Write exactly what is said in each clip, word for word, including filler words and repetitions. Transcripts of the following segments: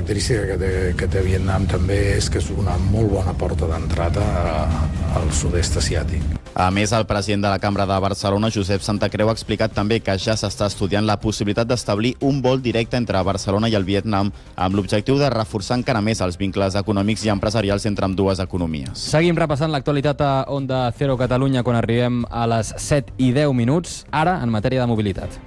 característica que té, que té Vietnam també és que és una molt bona porta d'entrada al sud-est asiàtic. A més, el president de la Cambra de Barcelona, Josep Santacreu, ha explicat també que ja s'està estudiant la possibilitat d'establir un vol directe entre Barcelona i el Vietnam amb l'objectiu de reforçar encara més els vincles econòmics i empresarials entre ambdues economies. Seguim repassant l'actualitat a Onda Cero Catalunya quan arribem a les set i deu minuts, ara en matèria de mobilitat.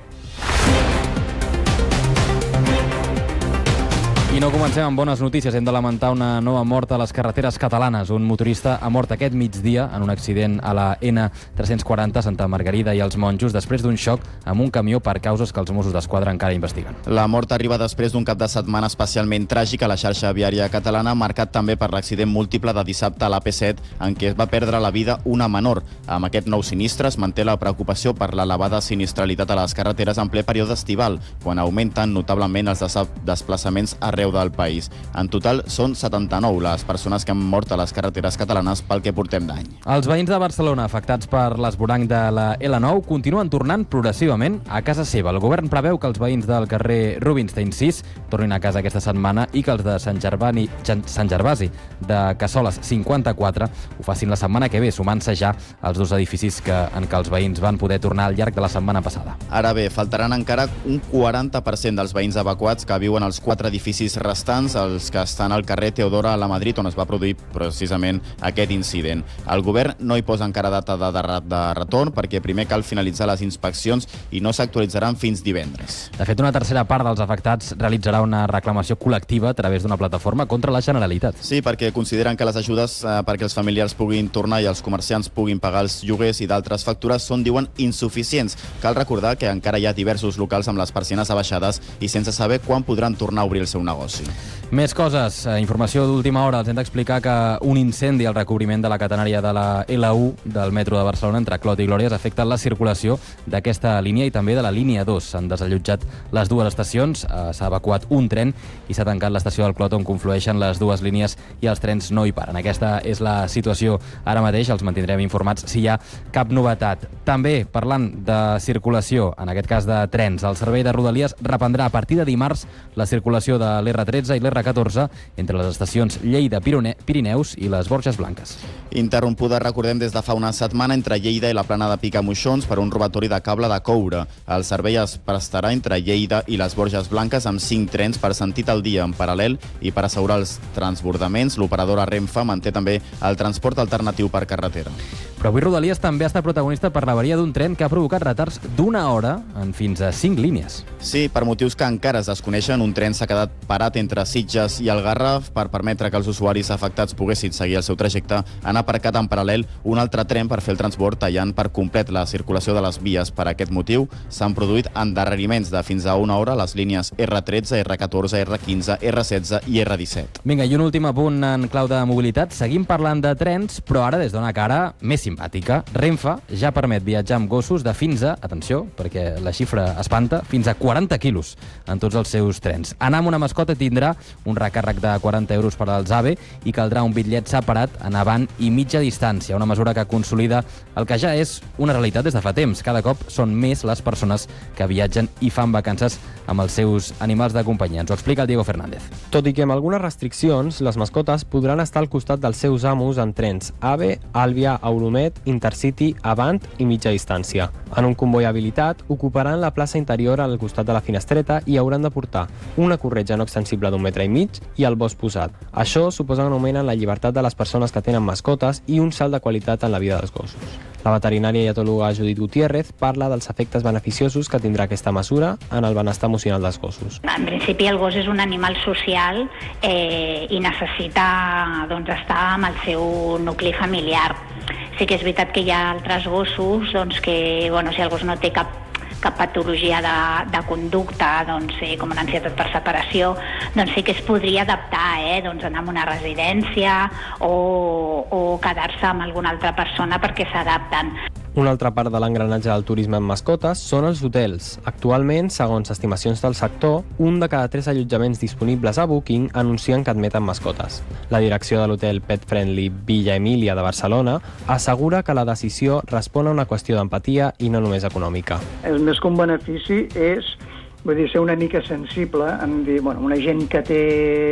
I no comencem amb bones notícies. Hem de lamentar una nova mort a les carreteres catalanes. Un motorista ha mort aquest migdia en un accident a la ena tres-cents quaranta Santa Margarida i els Monjos després d'un xoc amb un camió per causes que els Mossos d'Esquadra encara investiguen. La mort arriba després d'un cap de setmana especialment tràgic a la xarxa viària catalana, marcat també per l'accident múltiple de dissabte a l'A P set, en què es va perdre la vida una menor. Amb aquest nou sinistre es manté la preocupació per l'elevada sinistralitat a les carreteres en ple període estival, quan augmenten notablement els desplaçaments arreu del país. En total, són setanta-nou les persones que han mort a les carreteres catalanes pel que portem d'any. Els veïns de Barcelona afectats per l'esvoranc de la L nou continuen tornant progressivament a casa seva. El govern preveu que els veïns del carrer Rubinstein sis tornin a casa aquesta setmana i que els de Sant Gervani, Sant Gervasi de Cassoles cinquanta-quatre ho facin la setmana que ve, sumant-se ja als dos edificis que, en què els veïns van poder tornar al llarg de la setmana passada. Ara bé, faltaran encara un quaranta per cent dels veïns evacuats que viuen als quatre edificis restants, els que estan al carrer Teodora a la Madrid, on es va produir precisament aquest incident. El govern no hi posa encara data de, de, de retorn perquè primer cal finalitzar les inspeccions i no s'actualitzaran fins divendres. De fet, una tercera part dels afectats realitzarà una reclamació col·lectiva a través d'una plataforma contra la Generalitat. Sí, perquè consideren que les ajudes eh, perquè els familiars puguin tornar i els comerciants puguin pagar els lloguers i d'altres factures són, diuen, insuficients. Cal recordar que encara hi ha diversos locals amb les persianes abaixades i sense saber quan podran tornar a obrir el seu negoci. Més coses. Informació d'última hora. Els hem d'explicar que un incendi al recobriment de la catenària de la L u del metro de Barcelona entre Clot i Glòries afecta la circulació d'aquesta línia i també de la línia dos. S'han desallotjat les dues estacions, s'ha evacuat un tren i s'ha tancat l'estació del Clot on conflueixen les dues línies i els trens no hi paren. Aquesta és la situació ara mateix. Els mantindrem informats si hi ha cap novetat. També, parlant de circulació, en aquest cas de trens, el servei de Rodalies reprendrà a partir de dimarts la circulació de l'R tretze i l'R catorze entre les estacions Lleida-Pirineus i les Borges Blanques. Interrompuda, recordem, des de fa una setmana entre Lleida i la plana de Picamoixons per un robatori de cable de coure. El servei es prestarà entre Lleida i les Borges Blanques amb cinc trens per sentit al dia en paral·lel i per assegurar els transbordaments. L'operadora Renfe manté també el transport alternatiu per carretera. Però avui Rodalies també ha estat protagonista per l'avaria d'un tren que ha provocat retards d'una hora en fins a cinc línies. Sí, per motius que encara es desconeixen, un tren s'ha quedat parat entre Sitges i el Garraf per permetre que els usuaris afectats poguessin seguir el seu trajecte. Han aparcat en paral·lel un altre tren per fer el transbord, tallant per complet la circulació de les vies. Per aquest motiu s'han produït endarreriments de fins a una hora a les línies R tretze, R catorze, R quinze, R setze i R disset. Vinga, i un últim apunt en clau de mobilitat. Seguim parlant de trens, però ara des d'una cara més simpàtica. Renfe ja permet viatjar amb gossos de fins a, atenció, perquè la xifra espanta, fins a quaranta quilos en tots els seus trens. Anar amb una mascota tindrà un recàrrec de quaranta euros per als AVE i caldrà un bitllet separat en avant i mitja distància, una mesura que consolida el que ja és una realitat des de fa temps. Cada cop són més les persones que viatgen i fan vacances amb els seus animals de companyia. Ens ho explica el Diego Fernández. Tot i que amb algunes restriccions, les mascotes podran estar al costat dels seus amos en trens AVE, Àlvia, Euromed, Intercity, Avant i mitja distància. En un comboi habilitat, ocuparan la plaça interior al costat de la finestreta i hauran de portar una corretja no extensible d'un metre i mig i el bosc posat. Això suposa un augment en la llibertat de les persones que tenen mascotes i un salt de qualitat en la vida dels gossos. La veterinària i etòloga Judit Gutiérrez parla dels efectes beneficiosos que tindrà aquesta mesura en el benestar emocional dels gossos. En principi el gos és un animal social eh, i necessita doncs, estar amb el seu nucli familiar. Sí que és veritat que hi ha altres gossos doncs, que, bueno, si el gos no té cap cap patologia de, de conducta, doncs, eh, com una ansietat per separació, doncs sí que es podria adaptar, eh, doncs anar a una residència o, o quedar-se amb alguna altra persona perquè s'adapten. Una altra part de l'engranatge del turisme amb mascotes són els hotels. Actualment, segons estimacions del sector, un de cada tres allotjaments disponibles a Booking anuncien que admeten mascotes. La direcció de l'hotel Pet Friendly Villa Emília de Barcelona assegura que la decisió respon a una qüestió d'empatia i no només econòmica. El més que un benefici és, vull dir, ser una mica sensible en dir, bueno, una gent que té